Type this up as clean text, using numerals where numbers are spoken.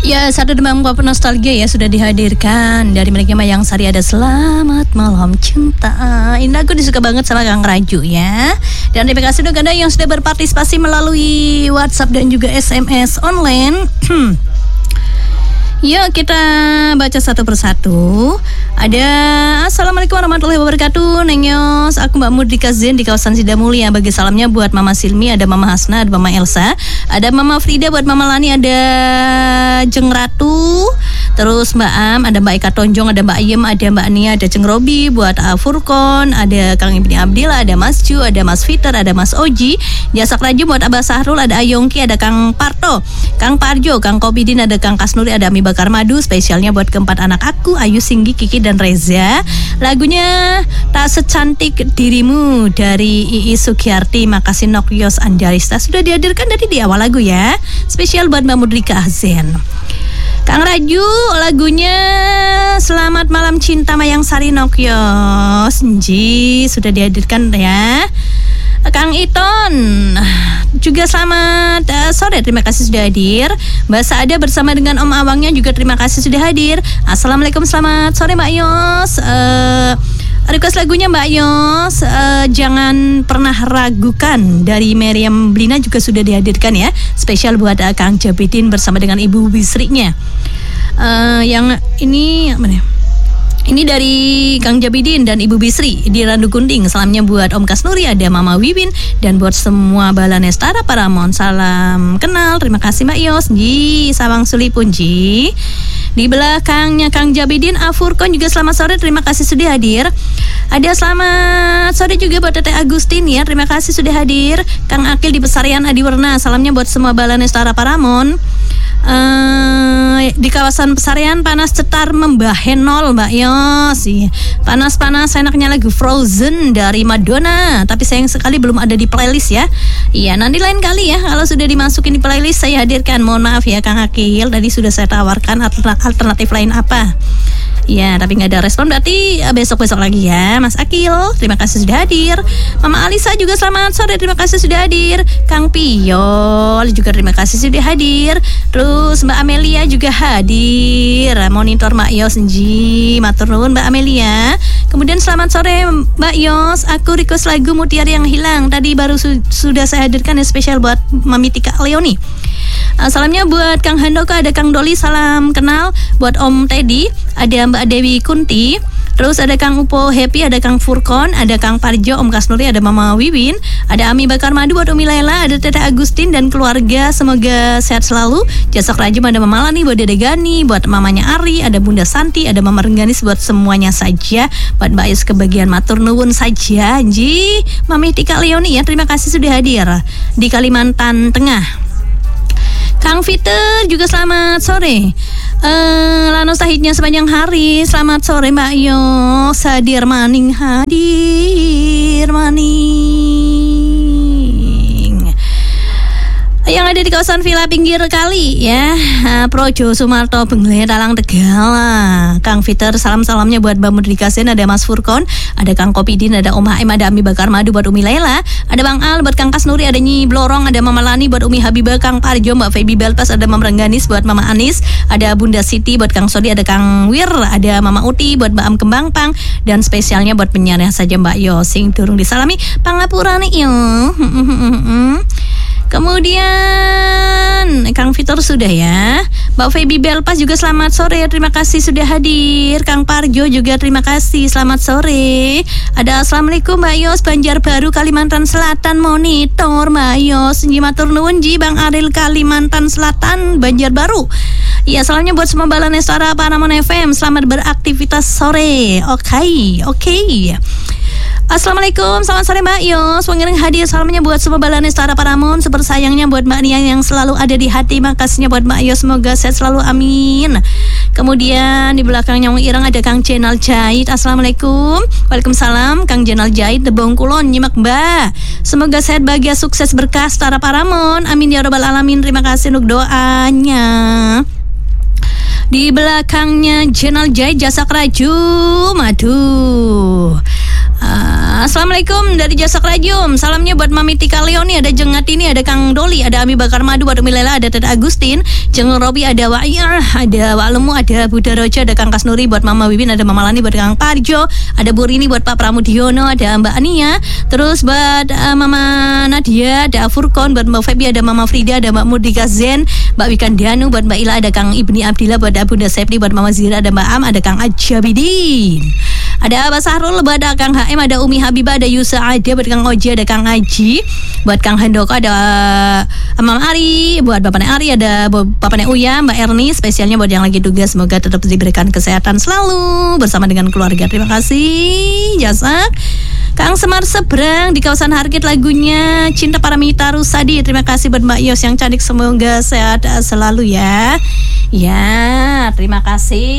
Ya, satu demam pop nostalgia ya sudah dihadirkan dari miliknya Mayang Sari. Ada Selamat Malam Cinta. Ini lagu disuka banget sama Kang Raju ya. Dan terima kasih untuk Anda yang sudah berpartisipasi melalui WhatsApp dan juga SMS online. Yuk kita baca satu persatu. Ada Assalamualaikum warahmatullahi wabarakatuh. Nengyos, aku Mbak Mudrika Zen di kawasan Sidamulia. Bagi salamnya buat Mama Silmi, ada Mama Hasna, ada Mama Elsa, ada Mama Frida, buat Mama Lani, ada Jeng Ratu, terus Mbak Am, ada Mbak Eka Tonjong, ada Mbak Ayem, ada Mbak Nia, ada Jeng Robi, buat Furkon, ada Kang Ibni Abdillah, ada Mas Ju, ada Mas Fitter, ada Mas Oji, Jasak Raju, buat Abah Sahrul, ada Ayongki, ada Kang Parto, Kang Parjo, Kang Kopidin, ada Kang Kasnuri, ada Ami Bakar Madu. Spesialnya buat keempat anak aku, Ayu, Singgi, Kiki, dan Reza. Lagunya Tak Secantik Dirimu dari Iis Sugiyarti. Makasih Nokyos Anjarista. Sudah dihadirkan tadi di awal lagu ya. Spesial buat Mbak Mudrika Zen. Kang Raju, lagunya Selamat Malam Cinta Mayang Sari Nokyos. Nji, sudah dihadirkan ya. Kang Iton juga selamat sore, terima kasih sudah hadir. Mbak Saada bersama dengan Om Awangnya juga terima kasih sudah hadir. Assalamualaikum, selamat sore Mbak Yos. Request lagunya Mbak Yos, Jangan Pernah Ragukan dari Meriam Blina juga sudah dihadirkan ya. Spesial buat Kang Jabidin bersama dengan Ibu Bisrinya. Yang ini mana? Ini dari Kang Jabidin dan Ibu Bisri di Randu Kunting. Salamnya buat Om Kasnuri, ada Mama Wiwin, dan buat semua Balanestara Paramon. Salam kenal, terima kasih Mbak Yos. Ji, Sawang Suli Punji. Di belakangnya Kang Jabidin, Afurkon juga selamat sore, terima kasih sudah hadir. Ada selamat sore juga buat Tete Agustin ya, terima kasih sudah hadir. Kang Akil di Pesarian Adiwarna, salamnya buat semua Balanestara Paramon. Di kawasan Pesarian panas cetar membahenol Mbak Yos. Panas-panas enaknya lagu Frozen dari Madonna, tapi sayang sekali belum ada di playlist ya. Iya, nanti lain kali ya kalau sudah dimasukin di playlist saya hadirkan. Mohon maaf ya Kang Akil, tadi sudah saya tawarkan alternatif lain apa. Ya, tapi nggak ada respon, berarti besok-besok lagi ya Mas Akil. Terima kasih sudah hadir. Mama Alisa juga selamat sore, terima kasih sudah hadir. Kang Piol juga terima kasih sudah hadir. Terus Mbak Amelia juga hadir. Monitor Mbak Yos Nji, matur nuwun Mbak Amelia. Kemudian selamat sore Mbak Yos, aku request lagu Mutiara Yang Hilang. Tadi baru sudah saya hadirkan yang spesial buat Mami Tika Leoni. Salamnya buat Kang Handoko, ada Kang Doli, salam kenal. Buat Om Teddy, ada Mbak Dewi Kunti. Terus ada Kang Upo Happy, ada Kang Furkon, ada Kang Parjo, Om Kasnuri, ada Mama Wiwin, ada Ami Bakar Madu, buat Umi Lela, ada Tete Agustin dan keluarga, semoga sehat selalu. Jasak Rajim, ada Mama Lani, buat Dede Gani, buat mamanya Ari, ada Bunda Santi, ada Mama Rengganis, buat semuanya saja. Buat Mbak Yus kebagian matur nuwun saja. Ji, Mami Tika Leoni ya, terima kasih sudah hadir di Kalimantan Tengah. Kang Fitter juga selamat sore. Lano Sahidnya sepanjang hari. Selamat sore Mbak Yos. Hadir maning. Yang ada di kawasan Villa Pinggir Kali ya, Projo Sumarto Bengle Talang Tegal. Kang Fitter salamnya buat Mbak Mudrika Zen, ada Mas Furkon, ada Kang Kopidin, ada Om Haim, ada Ami Bakar Madu buat Umi Lela, ada Bang Al buat Kang Kasnuri, ada Nyi Blorong, ada Mama Lani buat Umi Habibah, Kang Parjo, Mbak Feby Belpas, ada Mama Rengganis buat Mama Anis, ada Bunda Siti buat Kang Sodi, ada Kang Wir, ada Mama Uti buat Mbak Am Kembang Pang, dan spesialnya buat penyiarnya saja Mbak Yosing turung disalami pangapura nih yo. Kemudian Kang Fitur sudah ya. Mbak Feby Belpas juga selamat sore, terima kasih sudah hadir. Kang Parjo juga terima kasih, selamat sore. Ada Assalamualaikum Mbak Yos, Banjarbaru Kalimantan Selatan, monitor Mbak Yos. Njimatur nuwun Ji, Bang Aril Kalimantan Selatan Banjarbaru. Iya, salamnya buat semua Balanestara Paramon FM, selamat beraktivitas sore. Oke. Assalamualaikum, selamat sore Mbak Yos. Pengiring hadir, salamnya buat semua Balanestara Paramon. Super sayangnya buat Mbak Nia yang selalu ada di hati. Makasihnya buat Mbak Yos, semoga sehat selalu, amin. Kemudian di belakangnya Wong Irang ada Kang Jenal Jahit. Assalamualaikum. Waalaikumsalam Kang Jenal Jahit Debong Kulon, nyimak Mbak. Semoga sehat, bahagia, sukses, berkah Setara Paramon, amin ya robbal alamin. Terima kasih untuk doanya. Di belakangnya Jenal Jahit Jasak Raju. Aduh. Assalamualaikum dari Jasa Rajum. Salamnya buat Mami Tika Leoni, ada Jengat ini, ada Kang Doli, ada Ami Bakar Madu, buat Umi Lela, ada Tete Agustin, Jeng Robi, ada Wak Iyar, ada Wak Lemu, ada Buddha Roja, ada Kang Kasnuri, buat Mama Wibin, ada Mama Lani, buat Kang Parjo, ada Bu Rini, buat Pak Pramudiono, ada Mbak Ania, terus buat Mama Nadia, ada Furkon, buat Mbak Febi, ada Mama Frida, ada Mbak Murdika Zen, Mbak Wikandanu, buat Mbak Ila, ada Kang Ibni Abdillah, buat Bunda Sepri, buat Mama Zira, ada Mbak Am, ada Kang Ajabidin, ada Abah Sahrul, buat ada Kang HM, ada Umi Habibah, ada Yusa Ade, buat Kang Oji, ada Kang Aji, buat Kang Handoko, ada Mam Ari, buat Bapaknya Ari, ada Bapaknya Uya, Mbak Erni, spesialnya buat yang lagi tugas, semoga tetap diberikan kesehatan selalu bersama dengan keluarga. Terima kasih Jasa. Kang Semar Seberang di kawasan Harkit, lagunya Cinta Para Mita Rusadi. Terima kasih buat Mbak Yos yang cantik, semoga sehat selalu ya. Ya, terima kasih.